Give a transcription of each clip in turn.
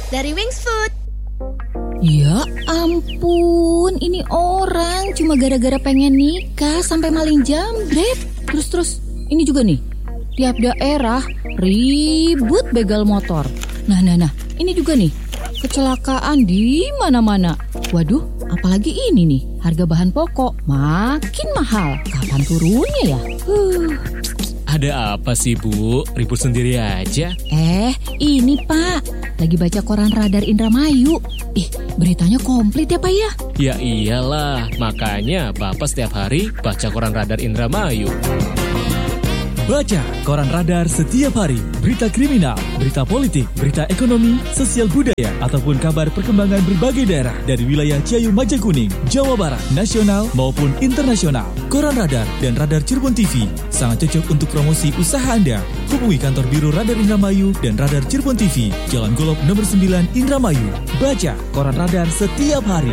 dari Wings Food. Ya ampun, ini orang cuma gara-gara pengen nikah sampai maling jambret. Terus, ini juga nih, tiap daerah ribut begal motor. Nah, ini juga nih, kecelakaan di mana-mana. Waduh, apalagi ini nih, harga bahan pokok makin mahal. Kapan turunnya ya? Ada apa sih, Bu? Ribut sendiri aja. Ini Pak, lagi baca koran Radar Indramayu. Beritanya komplit ya Pak ya? Ya iyalah, makanya Bapak setiap hari baca koran Radar Indramayu. Baca koran Radar setiap hari. Berita kriminal, berita politik, berita ekonomi, sosial budaya, ataupun kabar perkembangan berbagai daerah dari wilayah Ciayu Majakuning, Jawa Barat, nasional maupun internasional. Koran Radar dan Radar Cirebon TV sangat cocok untuk promosi usaha Anda. Hubungi kantor Biro Radar Indramayu dan Radar Cirebon TV, Jalan Golop nomor 9 Indramayu. Baca koran Radar setiap hari.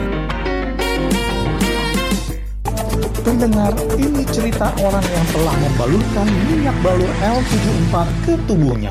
Pendengar, ini cerita orang yang telah membalurkan minyak balur L74 ke tubuhnya.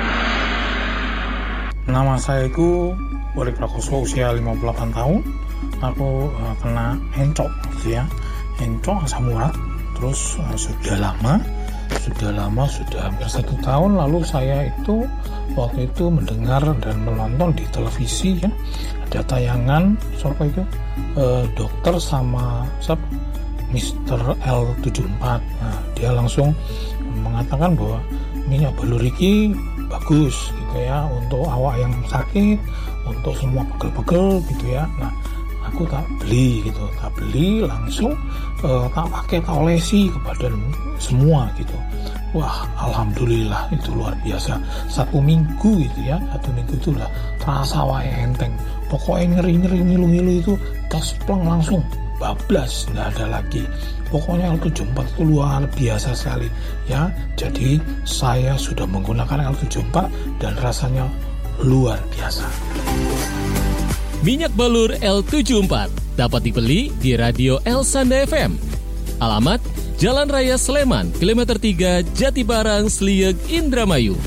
Nama saya itu Wali Prakoso, usia 58 tahun. Aku kena encok gitu ya. Encok asam urat. Terus sudah hampir 1 tahun lalu saya itu waktu itu mendengar dan menonton di televisi ya. Ada tayangan dokter sama Mr. L74. Nah, dia langsung mengatakan bahwa minyak balur ini bagus gitu ya untuk awak yang sakit, untuk semua pegel-pegel gitu ya. Nah, aku tak beli langsung tak pakai, tak olesi ke badan semua gitu. Wah, alhamdulillah itu luar biasa. 1 minggu gitu ya, 1 minggu itu udah terasa wae enteng. Pokoknya nyeri-nyeri, ngilu-ngilu itu kespleng langsung. Bablas, nggak ada lagi. Pokoknya L74 itu luar biasa sekali ya. Jadi saya sudah menggunakan L74 dan rasanya luar biasa. Minyak balur L74 dapat dibeli di Radio El Sanda FM. Alamat Jalan Raya Sleman, kilometer 3, Jatibarang, Slieg, Indramayu.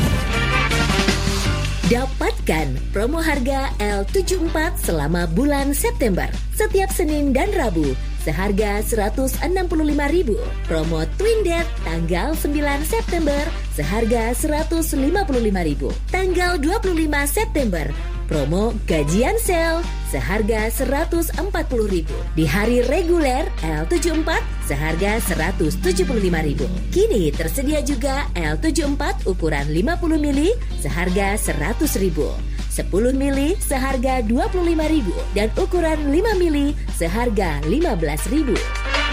Dapatkan promo harga L74 selama bulan September. Setiap Senin dan Rabu seharga Rp165.000. Promo Twin Dead tanggal 9 September seharga Rp155.000. Tanggal 25 September promo gajian sale seharga Rp140.000. Di hari reguler L74 seharga Rp175.000. Kini tersedia juga L74 ukuran 50 mili seharga Rp100.000. 10 mili seharga Rp25.000 dan ukuran 5 mili seharga Rp15.000.